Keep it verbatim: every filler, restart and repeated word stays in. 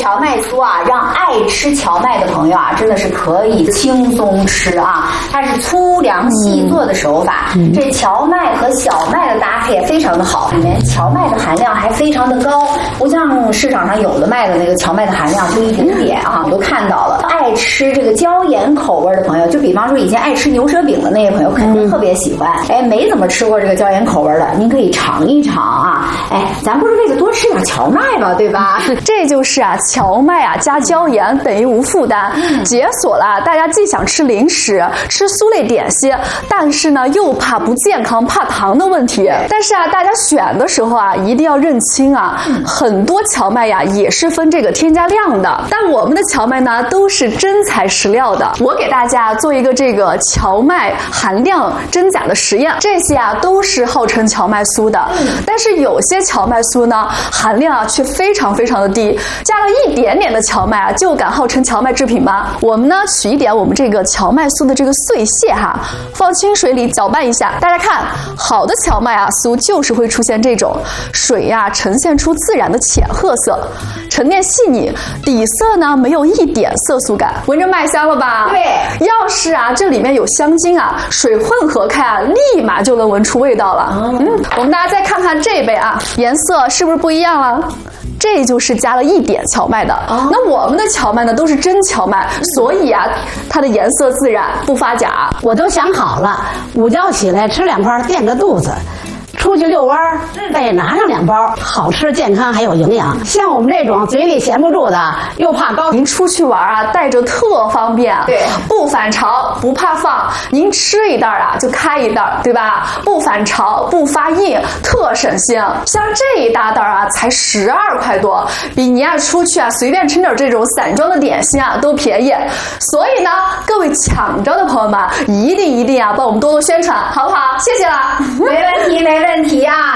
荞麦酥啊，让爱吃荞麦的朋友啊，真的是可以轻松吃啊。它是粗粮细做的手法，嗯、这荞麦和小麦的搭配也非常的好，里面荞麦的含量还非常的高，不像市场上有的卖的那个荞麦的含量就一点点啊，我都看到了。爱吃这个椒盐口味的朋友，就比方说以前爱吃牛舌饼的那些朋友，肯定特别喜欢。哎，没怎么吃过这个椒盐口味的，您可以尝一尝啊。哎，咱不是为了多吃点荞麦嘛，对吧？ 这就是啊，荞麦啊加椒盐等于无负担，解锁了大家既想吃零食、吃酥类点心，但是呢又怕不健康、怕糖的问题。但是啊，大家选的时候啊，一定要认清啊，很多荞麦呀也是分这个添加量的，但我们的荞麦呢都是真材实料的。我给大家做一个这个荞麦含量真假的实验，这些啊都是号称荞麦酥的，但是有些荞麦酥呢含量啊却非常非常的低，加了一点点的荞麦啊就敢号称荞麦制品吗？我们呢取一点我们这个荞麦酥的这个碎屑哈，放清水里搅拌一下，大家看，好的荞麦啊酥就是会出现这种水呀、啊、呈现出自然的浅褐色，沉淀细腻，底色呢没有一点色素感，闻着麦香了吧？ 对， 要是啊这里面有香精啊，水混合开啊，立马就能闻出味道了。嗯，嗯我们大家再看看这杯啊，颜色是不是不一样了？这就是加了一点荞麦的。哦、那我们的荞麦呢都是真荞麦，所以啊它的颜色自然不发假。 我都想好了，午觉起来吃两包垫个肚子，出去遛弯儿再拿上两包，好吃健康还有营养。像我们这种嘴里闲不住的又怕高， 您出去玩啊带着特方便， 对， 不反潮不怕放，您吃一袋啊就开一袋，对吧？不反潮不发硬，特省心。像这一大袋啊才十二块多，比您啊出去啊随便吃点这种散装的点心啊都便宜。所以呢，各位抢着的朋友们，一定一定啊帮我们多多宣传，好不好？谢谢了。 没问题没问题啊。